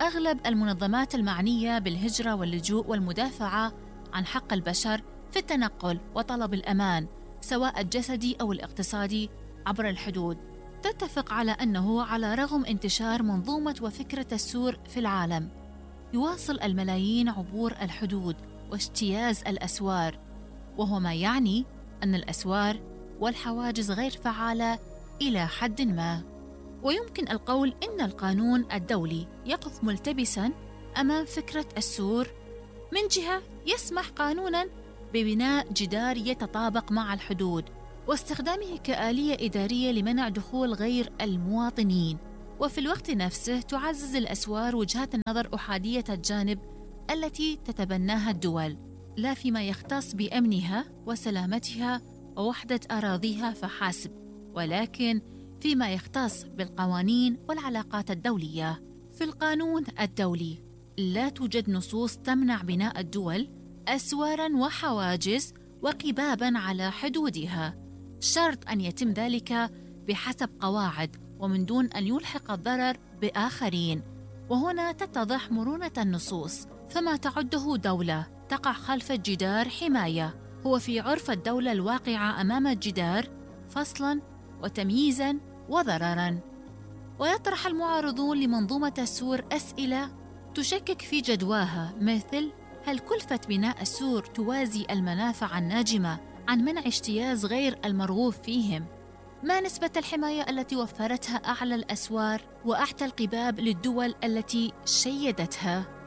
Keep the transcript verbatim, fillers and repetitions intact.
أغلب المنظمات المعنية بالهجرة واللجوء والمدافعة عن حق البشر في التنقل وطلب الأمان سواء الجسدي أو الاقتصادي عبر الحدود تتفق على أنه على رغم انتشار منظومة وفكرة السور في العالم، يواصل الملايين عبور الحدود واجتياز الأسوار، وهو ما يعني أن الأسوار والحواجز غير فعالة إلى حد ما. ويمكن القول إن القانون الدولي يقف ملتبساً أمام فكرة السور. من جهة يسمح قانوناً ببناء جدار يتطابق مع الحدود واستخدامه كآلية إدارية لمنع دخول غير المواطنين، وفي الوقت نفسه تعزز الأسوار وجهات النظر أحادية الجانب التي تتبناها الدول، لا فيما يختص بأمنها وسلامتها ووحدة أراضيها فحسب، ولكن فيما يختص بالقوانين والعلاقات الدولية. في القانون الدولي لا توجد نصوص تمنع بناء الدول أسواراً وحواجز وقباباً على حدودها، شرط أن يتم ذلك بحسب قواعد ومن دون أن يلحق الضرر بآخرين. وهنا تتضح مرونة النصوص، فما تعده دولة تقع خلف جدار حماية هو في عرف الدولة الواقعة أمام الجدار فصلاً وتمييزاً وضرراً. ويطرح المعارضون لمنظومة السور أسئلة تشكك في جدواها، مثل: هل كلفة بناء السور توازي المنافع الناجمة عن منع اجتياز غير المرغوب فيهم؟ ما نسبة الحماية التي وفرتها أعلى الأسوار وأحدى القباب للدول التي شيدتها؟